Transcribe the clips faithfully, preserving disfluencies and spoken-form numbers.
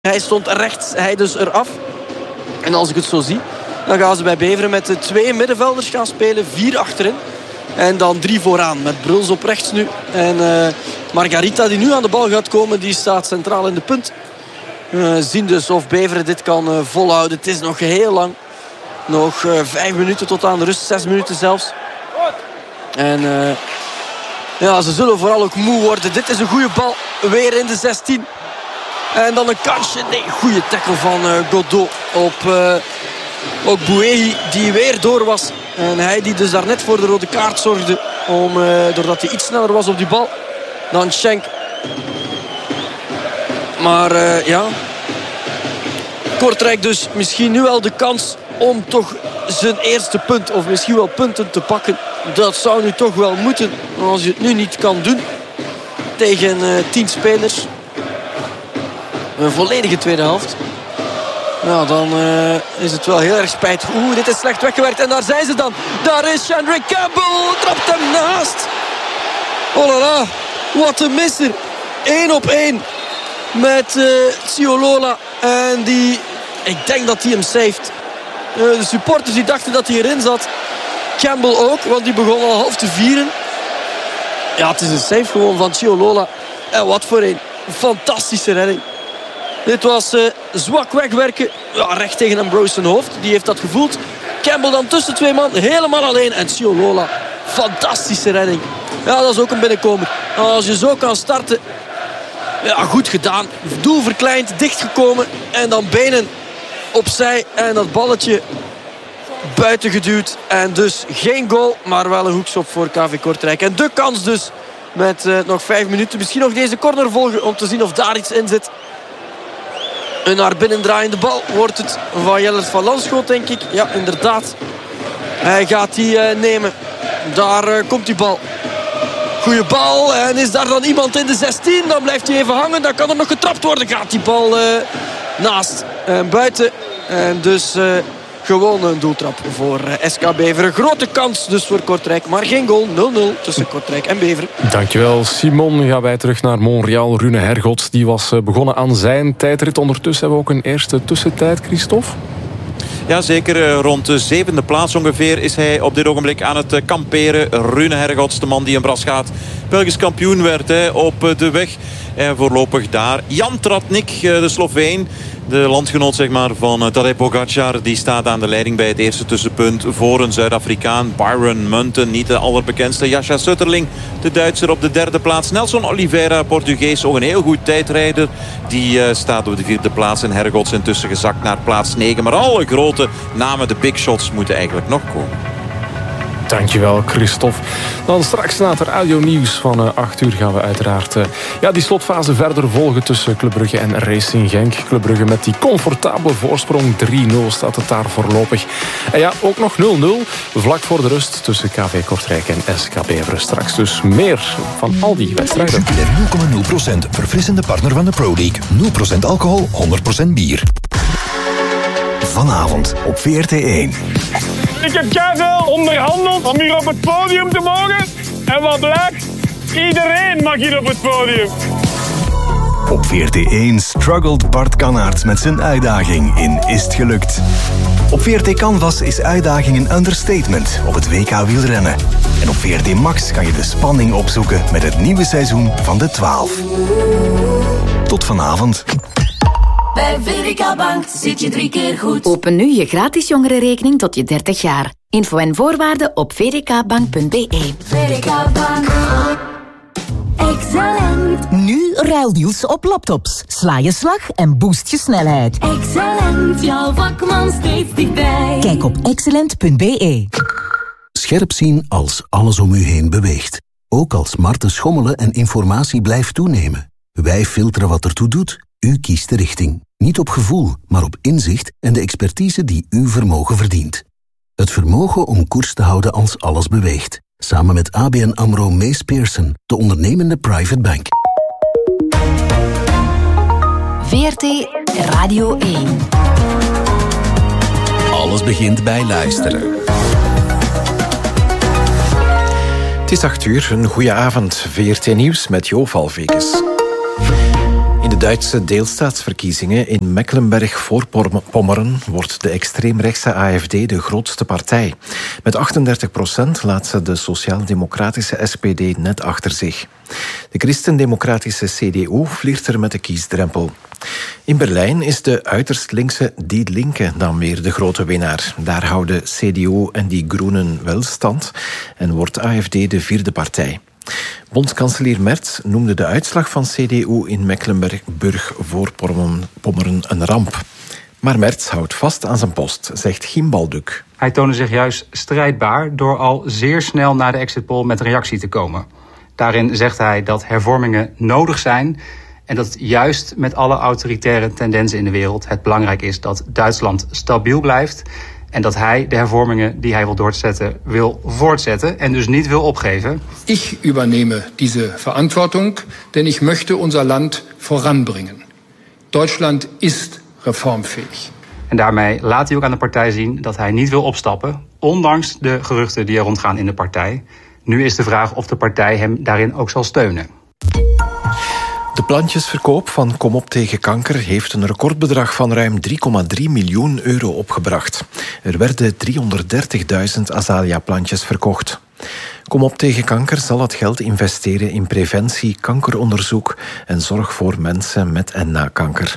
Hij stond rechts, hij dus eraf. En als ik het zo zie, dan gaan ze bij Beveren met de twee middenvelders gaan spelen. Vier achterin. En dan drie vooraan. Met Bruls op rechts nu. En uh, Margarita die nu aan de bal gaat komen, die staat centraal in de punt. Uh, zien dus of Beveren dit kan uh, volhouden. Het is nog heel lang. Nog uh, vijf minuten tot aan de rust. Zes minuten zelfs. En uh, ja, ze zullen vooral ook moe worden. Dit is een goede bal. Weer in de zestien. En dan een kansje. Nee, goede tackle van uh, Godot op uh, ook Bouéhi, die weer door was. En hij die dus daarnet voor de rode kaart zorgde. Om, uh, doordat hij iets sneller was op die bal dan Schenk. Maar uh, ja. Kortrijk dus misschien nu wel de kans om toch zijn eerste punt, of misschien wel punten te pakken. Dat zou nu toch wel moeten. Als je het nu niet kan doen tegen uh, tien spelers. Een volledige tweede helft. Nou, dan uh, is het wel heel erg spijtig. Oeh, dit is slecht weggewerkt. En daar zijn ze dan. Daar is Chandrick Campbell. Trapt hem naast. Oh la la. Wat een misser. Eén op één. Met uh, Tsiolola. En die... Ik denk dat hij hem saved. Uh, de supporters die dachten dat hij erin zat. Campbell ook, want die begon al half te vieren. Ja, het is een save gewoon van Tsiolola. En wat voor een fantastische redding. Dit was uh, zwak wegwerken. Ja, recht tegen Ambrose zijn hoofd. Die heeft dat gevoeld. Campbell dan tussen twee man. Helemaal alleen. En Tsiolola. Fantastische redding. Ja, dat is ook een binnenkomer. Als je zo kan starten. Ja, goed gedaan. Doel verkleind. Dichtgekomen. En dan benen opzij. En dat balletje buiten geduwd. En dus geen goal. Maar wel een hoekschop voor K V Kortrijk. En de kans dus. Met uh, nog vijf minuten. Misschien nog deze corner volgen. Om te zien of daar iets in zit. Een naar binnen draaiende bal wordt het van Jellert van Lanschot, denk ik. Ja, inderdaad. Hij gaat die uh, nemen. Daar uh, komt die bal. Goeie bal. En is daar dan iemand in de zestien? Dan blijft hij even hangen. Dan kan er nog getrapt worden. Gaat die bal uh, naast en buiten. En dus uh, gewoon een doeltrap voor uh, S K Beveren. Grote kans dus voor Kortrijk. Maar geen goal. nul nul tussen Kortrijk en Beveren. Dankjewel, Simon. Gaan wij terug naar Montreal. Rune Hergots, die was begonnen aan zijn tijdrit. Ondertussen hebben we ook een eerste tussentijd, Christophe. Ja, zeker. Rond de zevende plaats ongeveer is hij op dit ogenblik aan het kamperen. Rune Hergots, de man die in Bras gaat, Belgisch kampioen werd hè, op de weg. En voorlopig daar Jan Tratnik, de Sloveen. De landgenoot zeg maar, van Tadej Pogacar, die staat aan de leiding bij het eerste tussenpunt voor een Zuid-Afrikaan. Byron Munten, niet de allerbekendste. Jascha Sutterling, de Duitser, op de derde plaats. Nelson Oliveira, Portugees, ook een heel goed tijdrijder. Die uh, staat op de vierde plaats. En Hergots intussen gezakt naar plaats negen. Maar alle grote namen, de big shots, moeten eigenlijk nog komen. Dankjewel, Christophe. Dan straks na het radionieuws van uh, acht uur gaan we uiteraard uh, ja, die slotfase verder volgen tussen Club Brugge en Racing Genk. Club Brugge met die comfortabele voorsprong. drie nul staat het daar voorlopig. En ja, ook nog nul nul vlak voor de rust tussen K V Kortrijk en S K Beveren. Straks dus meer van al die wedstrijden. Jupiler nul komma nul procent, verfrissende partner van de Pro League. nul procent alcohol, honderd procent bier. Vanavond op V R T één. Ik heb keiveel onderhandeld om hier op het podium te mogen. En wat blijkt? Iedereen mag hier op het podium. Op V R T één struggelt Bart Kannaert met zijn uitdaging in Is het gelukt? Op V R T Canvas is uitdaging een understatement op het W K wielrennen. En op V R T Max kan je de spanning opzoeken met het nieuwe seizoen van de twaalf. Tot vanavond. Bij V D K Bank zit je drie keer goed. Open nu je gratis jongerenrekening tot je dertig jaar. Info en voorwaarden op v d k bank punt b e. V D K Bank. Excellent. Nu ruildeals op laptops. Sla je slag en boost je snelheid. Excellent. Jouw vakman steeds dichtbij. Kijk op excellent punt b e. Scherp zien als alles om u heen beweegt. Ook als smarten schommelen en informatie blijft toenemen. Wij filteren wat ertoe doet. U kiest de richting. Niet op gevoel, maar op inzicht en de expertise die uw vermogen verdient. Het vermogen om koers te houden als alles beweegt. Samen met A B N AMRO Mees Pearson, de ondernemende private bank. V R T Radio één. Alles begint bij luisteren. Het is acht uur, een goede avond. V R T Nieuws met Jo Valveges. In de Duitse deelstaatsverkiezingen in Mecklenburg-Voorpommern wordt de extreemrechtse A F D de grootste partij. Met achtendertig procent laat ze de sociaal-democratische S P D net achter zich. De christendemocratische C D U vliegt er met de kiesdrempel. In Berlijn is de uiterst linkse Die Linke dan weer de grote winnaar. Daar houden C D U en die Groenen wel stand en wordt A F D de vierde partij. Bondskanselier Merz noemde de uitslag van C D U in Mecklenburg-Voorpommern een ramp. Maar Merz houdt vast aan zijn post, zegt Giem Balduk. Hij toonde zich juist strijdbaar door al zeer snel na de exit poll met reactie te komen. Daarin zegt hij dat hervormingen nodig zijn en dat juist met alle autoritaire tendensen in de wereld het belangrijk is dat Duitsland stabiel blijft en dat hij de hervormingen die hij wil doorzetten wil voortzetten en dus niet wil opgeven. Ich übernehme diese Verantwortung, denn ich möchte unser Land voranbringen. Deutschland ist reformfähig. En daarmee laat hij ook aan de partij zien dat hij niet wil opstappen, ondanks de geruchten die er rondgaan in de partij. Nu is de vraag of de partij hem daarin ook zal steunen. De plantjesverkoop van Kom op tegen kanker heeft een recordbedrag van ruim drie komma drie miljoen euro opgebracht. Er werden driehonderddertigduizend azalea-plantjes verkocht. Kom op tegen kanker zal het geld investeren in preventie, kankeronderzoek en zorg voor mensen met en na kanker.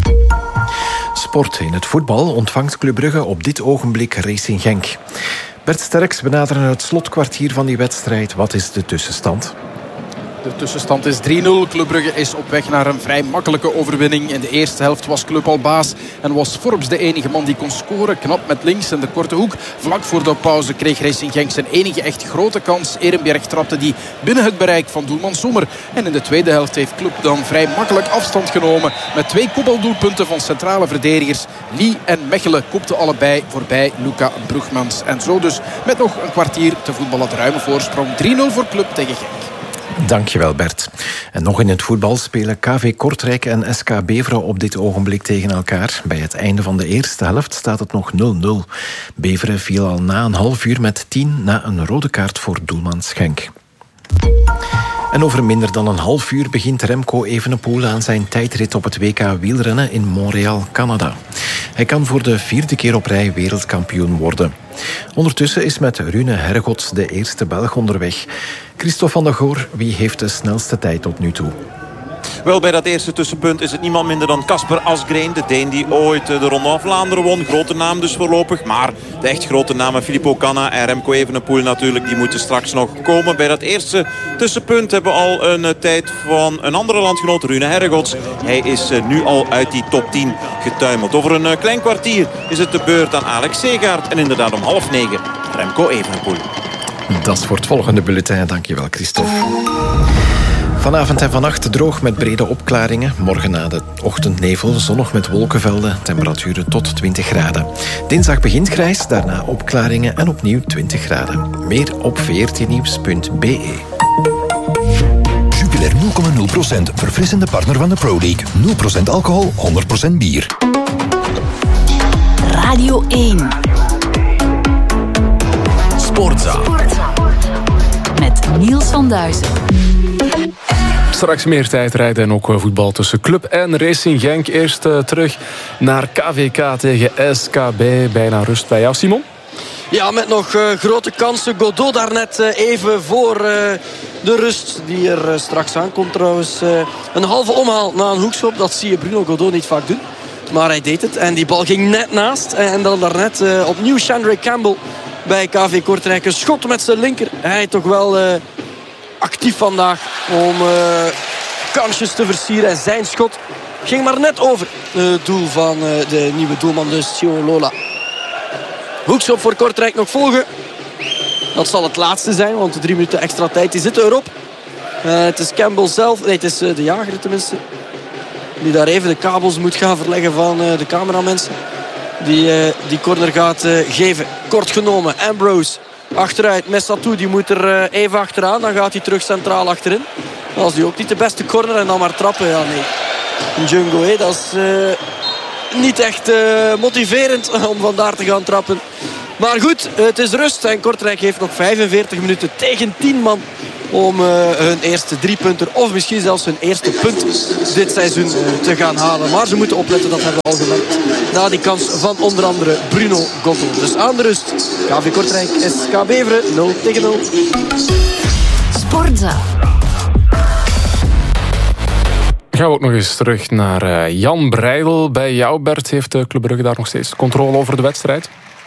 Sport. In het voetbal ontvangt Club Brugge op dit ogenblik Racing Genk. Bert Sterks benaderen het slotkwartier van die wedstrijd. Wat is de tussenstand? De tussenstand is drie nul. Club Brugge is op weg naar een vrij makkelijke overwinning. In de eerste helft was Club al baas en was Forbes de enige man die kon scoren. Knap met links in de korte hoek. Vlak voor de pauze kreeg Racing Genk zijn enige echt grote kans. Ehrenberg trapte die binnen het bereik van doelman Sommer. En in de tweede helft heeft Club dan vrij makkelijk afstand genomen. Met twee kopbaldoelpunten van centrale verdedigers. Lee en Mechelen kopten allebei voorbij Luca Brugmans. En zo dus met nog een kwartier te voetballen de ruime voorsprong. drie nul voor Club tegen Genk. Dankjewel Bert. En nog in het voetbal spelen K V Kortrijk en S K Beveren op dit ogenblik tegen elkaar. Bij het einde van de eerste helft staat het nog nul nul. Beveren viel al na een half uur met tien na een rode kaart voor doelman Schenk. En over minder dan een half uur begint Remco Evenepoel aan zijn tijdrit op het W K wielrennen in Montreal, Canada. Hij kan voor de vierde keer op rij wereldkampioen worden. Ondertussen is met Rune Hergots de eerste Belg onderweg. Christophe van der Goor, wie heeft de snelste tijd tot nu toe? Wel, bij dat eerste tussenpunt is het niemand minder dan Kasper Asgreen. De Deen die ooit de Ronde van Vlaanderen won. Grote naam dus voorlopig. Maar de echt grote namen Filippo Ganna en Remco Evenepoel natuurlijk, die moeten straks nog komen. Bij dat eerste tussenpunt hebben we al een tijd van een andere landgenoot, Rune Hergots. Hij is nu al uit die top tien getuimeld. Over een klein kwartier is het de beurt aan Alex Segaert. En inderdaad om half negen Remco Evenepoel. Dat is voor het volgende bulletin. Dankjewel, Christophe. Vanavond en vannacht droog met brede opklaringen. Morgen na de ochtendnevel zonnig met wolkenvelden. Temperaturen tot twintig graden. Dinsdag begint grijs, daarna opklaringen en opnieuw twintig graden. Meer op v r t nieuws punt b e. Jupiler nul komma nul procent. Verfrissende partner van de Pro League. nul procent alcohol, honderd procent bier. Radio één. Sportza. Met Niels van Duizen. Straks meer tijdrijden en ook voetbal tussen Club en Racing Genk. Eerst uh, terug naar K V K tegen S K B. Bijna rust bij jou, Simon. Ja, met nog uh, grote kansen. Godot daarnet uh, even voor uh, de rust die er uh, straks aankomt trouwens. Uh, een halve omhaal na een hoekschop. Dat zie je Bruno Godot niet vaak doen. Maar hij deed het en die bal ging net naast. En dan daarnet uh, opnieuw Chandray Campbell bij K V Kortrijk. Een schot met zijn linker. Hij toch wel uh, actief vandaag om uh, kansjes te versieren. En zijn schot ging maar net over het doel van uh, de nieuwe doelman, dus Sio Lola. Hoekschop voor Kortrijk nog volgen. Dat zal het laatste zijn, want de drie minuten extra tijd die zitten erop. Uh, het is Campbell zelf, nee het is uh, de jager tenminste, die daar even de kabels moet gaan verleggen van uh, de cameramensen. Die uh, die corner gaat uh, geven. Kort genomen, Ambrose achteruit. Messatou die moet er uh, even achteraan. Dan gaat hij terug centraal achterin. Dat was die ook niet de beste corner en dan maar trappen. Ja nee, Njungo, hè, dat is uh, niet echt uh, motiverend om vandaar te gaan trappen. Maar goed, het is rust en Kortrijk heeft nog vijfenveertig minuten tegen tien man om uh, hun eerste driepunter of misschien zelfs hun eerste punt dit seizoen uh, te gaan halen. Maar ze moeten opletten, dat hebben we al gemerkt, na die kans van onder andere Bruno Gotto. Dus aan de rust, K V Kortrijk, S K Beveren, nul tegen nul. Sportza. Gaan we ook nog eens terug naar uh, Jan Breidel. Bij jou, Bert, heeft de Club Brugge daar nog steeds controle over de wedstrijd?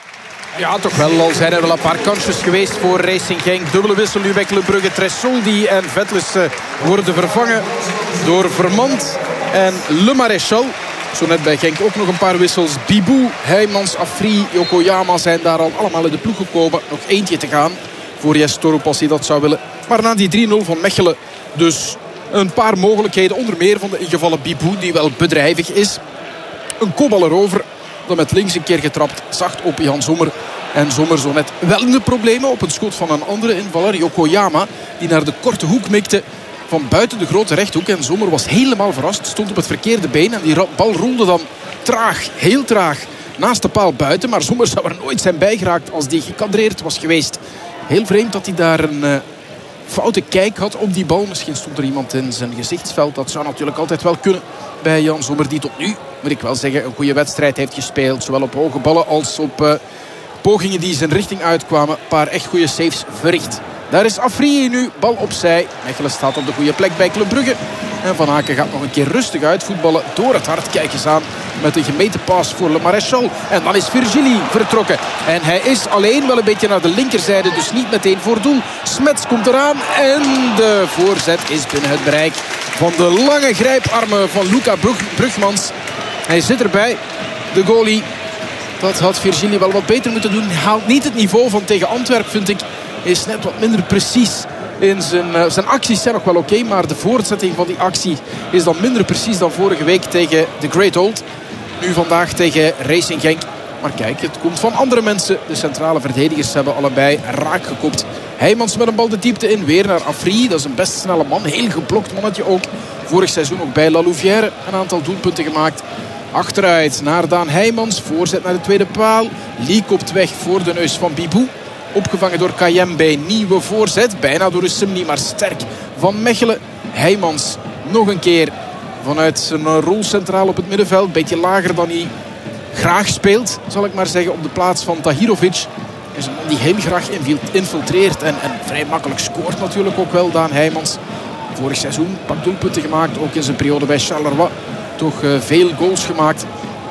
Ja, toch wel. Al zijn er wel een paar kansjes geweest voor Racing Genk. Dubbele wissel nu bij Club Brugge. Tressoldi en Vetlers uh, worden vervangen door Vermand en Le Maréchal. Zo net bij Genk ook nog een paar wissels. Bibou, Heijmans, Afri, Yokoyama zijn daar al allemaal in de ploeg gekomen. Nog eentje te gaan voor Jes Torup als hij dat zou willen. Maar na die drie nul van Mechelen dus een paar mogelijkheden. Onder meer van de ingevallen Bibou, die wel bedrijvig is. Een kopbal erover. Dan met links een keer getrapt. Zacht op Jan Sommer. En Sommer zo net wel in de problemen op het schot van een andere invaller. Yokoyama, die naar de korte hoek mikte van buiten de grote rechthoek. En Sommer was helemaal verrast. Stond op het verkeerde been. En die bal rolde dan traag, heel traag, naast de paal buiten. Maar Sommer zou er nooit zijn bijgeraakt als die gekadreerd was geweest. Heel vreemd dat hij daar een uh, foute kijk had op die bal. Misschien stond er iemand in zijn gezichtsveld. Dat zou natuurlijk altijd wel kunnen bij Jan Sommer, die tot nu, moet ik wel zeggen, een goede wedstrijd heeft gespeeld. Zowel op hoge ballen als op uh, pogingen die zijn richting uitkwamen. Een paar echt goede saves verricht. Daar is Afrië nu, bal opzij. Mechelen staat op de goede plek bij Club Brugge. En Van Aken gaat nog een keer rustig uitvoetballen door het hart. Kijk eens aan met een gemeten paas voor Le Maréchal. En dan is Virgili vertrokken. En hij is alleen wel een beetje naar de linkerzijde, dus niet meteen voor doel. Smets komt eraan en de voorzet is binnen het bereik van de lange grijparmen van Luca Brugmans. Hij zit erbij, de goalie. Dat had Virgili wel wat beter moeten doen. Hij haalt niet het niveau van tegen Antwerpen, vind ik. Hij is net wat minder precies. In zijn, uh, zijn acties zijn nog wel oké, okay, maar de voortzetting van die actie is dan minder precies dan vorige week tegen de Great Old. Nu vandaag tegen Racing Genk. Maar kijk, het komt van andere mensen. De centrale verdedigers hebben allebei raak gekopt. Heijmans met een bal de diepte in. Weer naar Afri. Dat is een best snelle man. Heel geblokt mannetje ook. Vorig seizoen ook bij La Louvière een aantal doelpunten gemaakt. Achteruit naar Daan Heijmans. Voorzet naar de tweede paal. Lee kopt weg voor de neus van Bibou. Opgevangen door Kayembe. Nieuwe voorzet. Bijna door Simni, maar sterk van Mechelen. Heijmans nog een keer vanuit zijn rol centraal op het middenveld. Beetje lager dan hij graag speelt, zal ik maar zeggen, op de plaats van Tahirovic. Hij is een man die heel graag infiltreert en, en vrij makkelijk scoort natuurlijk ook wel, Daan Heijmans. Vorig seizoen een pak doelpunten gemaakt, ook in zijn periode bij Charleroi. Toch uh, veel goals gemaakt.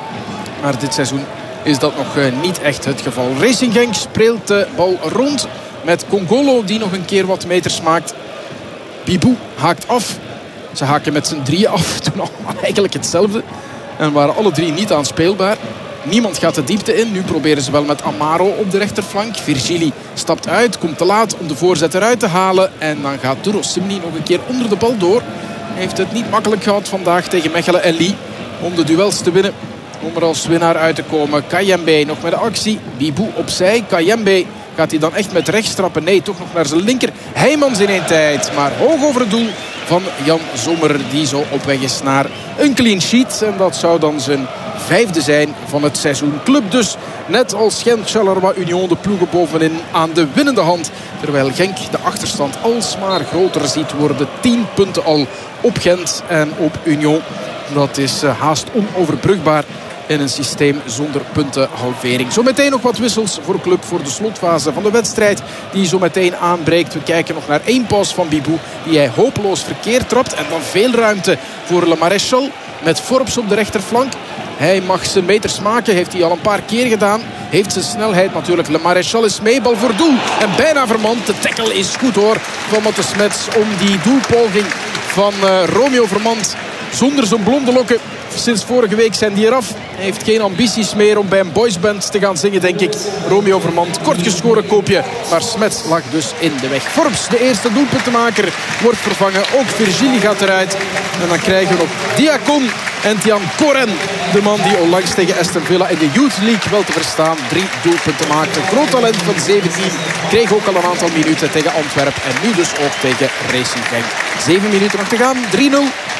Maar dit seizoen is dat nog uh, niet echt het geval. Racing Genk speelt de bal rond met Congolo, die nog een keer wat meters maakt. Bibou haakt af. Ze haken met z'n drieën af, doen allemaal eigenlijk hetzelfde. En waren alle drie niet aanspeelbaar. Niemand gaat de diepte in. Nu proberen ze wel met Amaro op de rechterflank. Virgili stapt uit, komt te laat om de voorzet eruit te halen. En dan gaat Duro Simni nog een keer onder de bal door. Hij heeft het niet makkelijk gehad vandaag tegen Mechelen en Lee om de duels te winnen. Om er als winnaar uit te komen. Kayembe nog met de actie. Bibou opzij. Kayembe gaat hij dan echt met rechts trappen? Nee, toch nog naar zijn linker. Heijmans in één tijd. Maar hoog over het doel van Jan Sommer, die zo op weg is naar een clean sheet. En dat zou dan zijn vijfde zijn van het seizoen. Club dus, net als Gent, Charleroi, Union, de ploegen bovenin aan de winnende hand. Terwijl Genk de achterstand alsmaar groter ziet worden. tien punten al op Gent en op Union. Dat is haast onoverbrugbaar in een systeem zonder puntenhalvering. Zometeen nog wat wissels voor Club voor de slotfase van de wedstrijd die zo meteen aanbreekt. We kijken nog naar één pas van Bibou die hij hopeloos verkeerd trapt. En dan veel ruimte voor Le Maréchal met Forbes op de rechterflank. Hij mag zijn meters maken, heeft hij al een paar keer gedaan. Heeft zijn snelheid natuurlijk. Le Maréchal is mee, bal voor doel. En bijna Vermand. De tackle is goed hoor van Matte Smets om die doelpoging van uh, Romeo Vermand zonder zijn blonde lokken. Sinds vorige week zijn die eraf. Hij heeft geen ambities meer om bij een boysband te gaan zingen, denk ik. Romeo Vermand, kort geschoren koopje. Maar Smets lag dus in de weg. Forbes, de eerste doelpuntenmaker, wordt vervangen. Ook Virgili gaat eruit. En dan krijgen we nog Diakon en Tian Koren. De man die onlangs tegen Aston Villa in de Youth League wel te verstaan drie doelpunten maakte. Groot talent van zeventien. Kreeg ook al een aantal minuten tegen Antwerpen. En nu dus ook tegen Racing Genk. Zeven minuten nog te gaan. drie nul